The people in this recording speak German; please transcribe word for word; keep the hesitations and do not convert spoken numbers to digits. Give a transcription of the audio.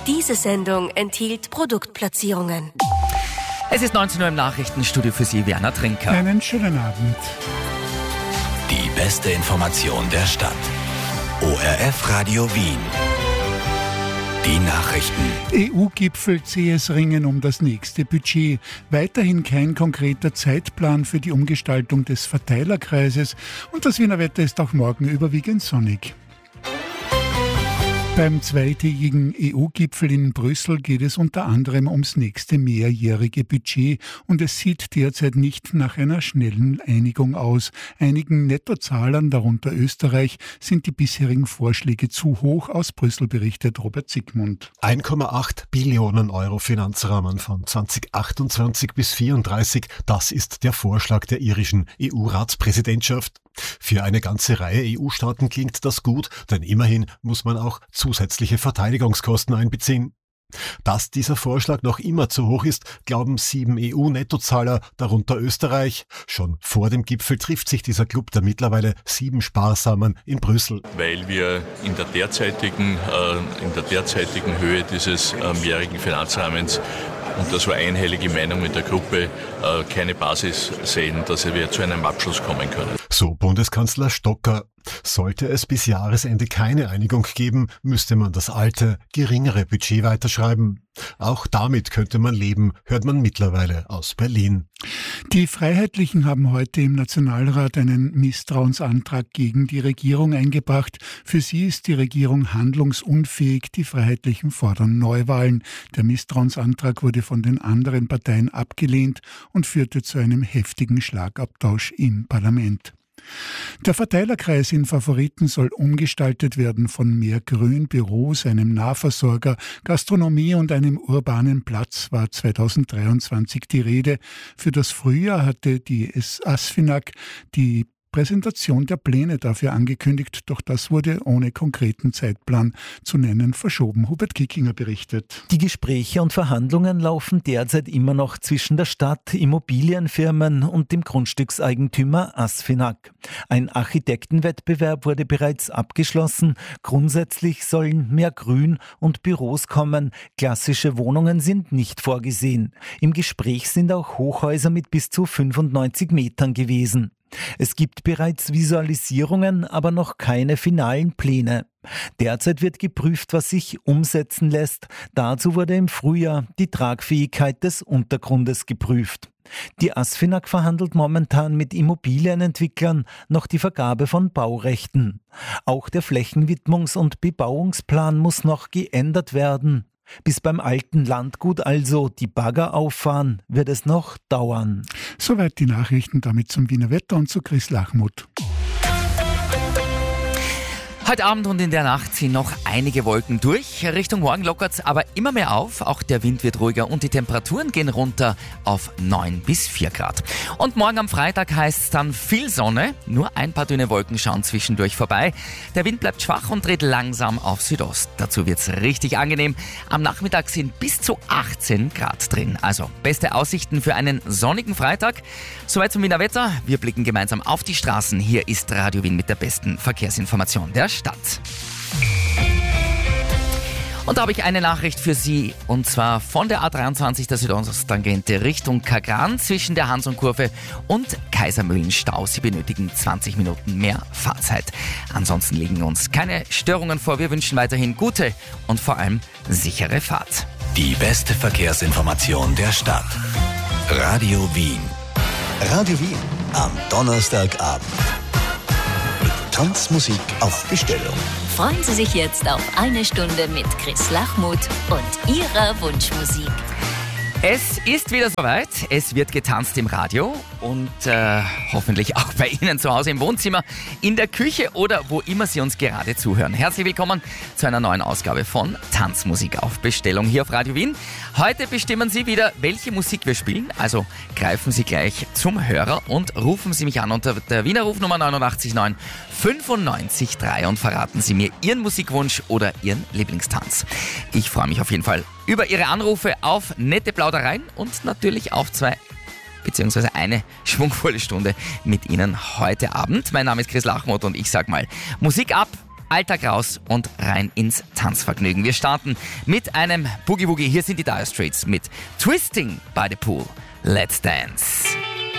Diese Sendung enthielt Produktplatzierungen. Es ist neunzehn Uhr im Nachrichtenstudio für Sie, Werner Trinker. Einen schönen Abend. Die beste Information der Stadt. O R F Radio Wien. Die Nachrichten. E U-Gipfel C S ringen um das nächste Budget. Weiterhin kein konkreter Zeitplan für die Umgestaltung des Verteilerkreises. Und das Wiener Wetter ist auch morgen überwiegend sonnig. Beim zweitägigen E U-Gipfel in Brüssel geht es unter anderem ums nächste mehrjährige Budget und es sieht derzeit nicht nach einer schnellen Einigung aus. Einigen Nettozahlern, darunter Österreich, sind die bisherigen Vorschläge zu hoch. Aus Brüssel berichtet Robert Siegmund. eins Komma acht Billionen Euro Finanzrahmen von zweitausendachtundzwanzig bis vierunddreißig, das ist der Vorschlag der irischen E U-Ratspräsidentschaft. Für eine ganze Reihe E U-Staaten klingt das gut, denn immerhin muss man auch zusätzliche Verteidigungskosten einbeziehen. Dass dieser Vorschlag noch immer zu hoch ist, glauben sieben E U-Nettozahler, darunter Österreich. Schon vor dem Gipfel trifft sich dieser Club der mittlerweile sieben Sparsamen in Brüssel. Weil wir in der derzeitigen, äh, in der derzeitigen Höhe dieses äh, mehrjährigen Finanzrahmens, und das war einhellige Meinung mit der Gruppe, äh, keine Basis sehen, dass wir zu einem Abschluss kommen können. So Bundeskanzler Stocker. Sollte es bis Jahresende keine Einigung geben, müsste man das alte, geringere Budget weiterschreiben. Auch damit könnte man leben, hört man mittlerweile aus Berlin. Die Freiheitlichen haben heute im Nationalrat einen Misstrauensantrag gegen die Regierung eingebracht. Für sie ist die Regierung handlungsunfähig. Die Freiheitlichen fordern Neuwahlen. Der Misstrauensantrag wurde von den anderen Parteien abgelehnt und führte zu einem heftigen Schlagabtausch im Parlament. Der Verteilerkreis in Favoriten soll umgestaltet werden von mehr Grün, Büros, einem Nahversorger, Gastronomie und einem urbanen Platz, war zweitausenddreiundzwanzig die Rede. Für das Frühjahr hatte die ASFINAG die Präsentation der Pläne dafür angekündigt, doch das wurde ohne konkreten Zeitplan zu nennen verschoben. Hubert Kickinger berichtet. Die Gespräche und Verhandlungen laufen derzeit immer noch zwischen der Stadt, Immobilienfirmen und dem Grundstückseigentümer ASFINAG. Ein Architektenwettbewerb wurde bereits abgeschlossen. Grundsätzlich sollen mehr Grün und Büros kommen. Klassische Wohnungen sind nicht vorgesehen. Im Gespräch sind auch Hochhäuser mit bis zu fünfundneunzig Metern gewesen. Es gibt bereits Visualisierungen, aber noch keine finalen Pläne. Derzeit wird geprüft, was sich umsetzen lässt. Dazu wurde im Frühjahr die Tragfähigkeit des Untergrundes geprüft. Die ASFINAG verhandelt momentan mit Immobilienentwicklern noch die Vergabe von Baurechten. Auch der Flächenwidmungs- und Bebauungsplan muss noch geändert werden. Bis beim alten Landgut also die Bagger auffahren, wird es noch dauern. Soweit die Nachrichten, damit zum Wiener Wetter und zu Chris Lachmuth. Heute Abend und in der Nacht ziehen noch einige Wolken durch. Richtung Morgen lockert es aber immer mehr auf. Auch der Wind wird ruhiger und die Temperaturen gehen runter auf neun bis vier Grad. Und morgen am Freitag heißt es dann viel Sonne. Nur ein paar dünne Wolken schauen zwischendurch vorbei. Der Wind bleibt schwach und dreht langsam auf Südost. Dazu wird es richtig angenehm. Am Nachmittag sind bis zu achtzehn Grad drin. Also beste Aussichten für einen sonnigen Freitag. Soweit zum Wiener Wetter. Wir blicken gemeinsam auf die Straßen. Hier ist Radio Wien mit der besten Verkehrsinformation der Stadt. Und da habe ich eine Nachricht für Sie, und zwar von der A dreiundzwanzig der Südosttangente Richtung Kagran zwischen der Hansonkurve und Kaisermühlenstau. Sie benötigen zwanzig Minuten mehr Fahrzeit. Ansonsten liegen uns keine Störungen vor. Wir wünschen weiterhin gute und vor allem sichere Fahrt. Die beste Verkehrsinformation der Stadt. Radio Wien. Radio Wien am Donnerstagabend. Tanzmusik auf Bestellung. Freuen Sie sich jetzt auf eine Stunde mit Chris Lachmuth und Ihrer Wunschmusik. Es ist wieder soweit. Es wird getanzt im Radio und äh, hoffentlich auch bei Ihnen zu Hause im Wohnzimmer, in der Küche oder wo immer Sie uns gerade zuhören. Herzlich willkommen zu einer neuen Ausgabe von Tanzmusik auf Bestellung hier auf Radio Wien. Heute bestimmen Sie wieder, welche Musik wir spielen. Also greifen Sie gleich zum Hörer und rufen Sie mich an unter der Wiener Rufnummer neunundachtzig neun fünfundneunzig drei und verraten Sie mir Ihren Musikwunsch oder Ihren Lieblingstanz. Ich freue mich auf jeden Fall über Ihre Anrufe, auf nette Plaudereien und natürlich auf zwei beziehungsweise eine schwungvolle Stunde mit Ihnen heute Abend. Mein Name ist Chris Lachmuth und ich sag mal, Musik ab, Alltag raus und rein ins Tanzvergnügen. Wir starten mit einem Boogie Woogie. Hier sind die Dire Straits mit Twisting by the Pool. Let's Dance.